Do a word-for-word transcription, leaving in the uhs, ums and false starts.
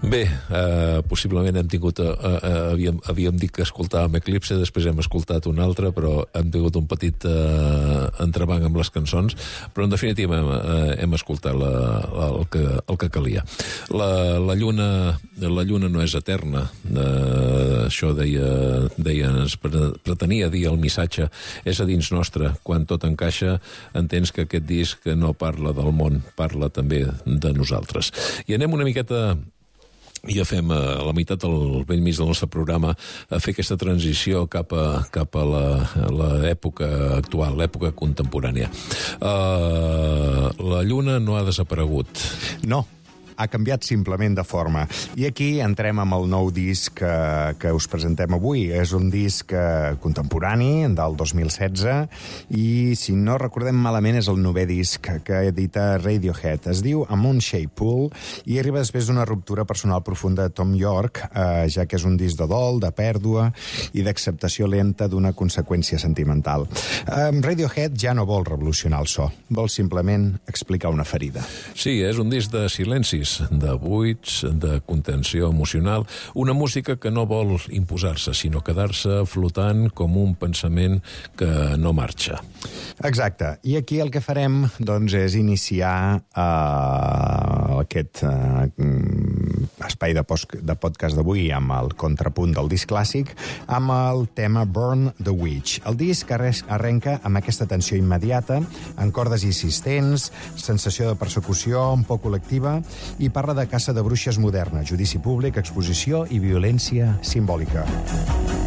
Bé, eh, possiblement hem tingut, eh, eh, havíem, havíem dit que escoltàvem Eclipse, després hem escoltat un altre, però hem tingut un petit eh, entrebanc amb les cançons, però en definitiva hem, eh, hem escoltat la, la, el, que, el que calia. La, la, lluna, la lluna no és eterna, eh, això deia, deia, ens pretenia dir el missatge, és a dins nostre. Quan tot encaixa, entens que aquest disc no parla del món, parla també de nosaltres. I anem una miqueta, ja fem a la meitat del bell mig del nostre programa, a fer aquesta transició cap a, cap a l'època actual, l'època contemporània. Uh, la lluna no ha desaparegut. No, ha canviat simplement de forma. I aquí entrem amb el nou disc que, que us presentem avui. És un disc eh, contemporani, del dos mil setze, i, si no recordem malament, és el novè disc que edita Radiohead. Es diu A Moon Shaped Pool i arriba després d'una ruptura personal profunda de Tom York, eh, ja que és un disc de dol, de pèrdua i d'acceptació lenta d'una conseqüència sentimental. Eh, Radiohead ja no vol revolucionar el so, vol simplement explicar una ferida. Sí, és un disc de silencis, de buits, de contenció emocional, una música que no vol imposar-se, sinó quedar-se flotant com un pensament que no marxa. Exacte. I aquí el que farem, doncs, és iniciar uh, aquest uh, espai de, post, de podcast d'avui amb el contrapunt del disc clàssic, amb el tema Burn the Witch. El disc arrenca amb aquesta tensió immediata, en cordes insistents, sensació de persecució un poc col·lectiva, i parla de caça de bruixes moderna, judici públic, exposició i violència simbòlica.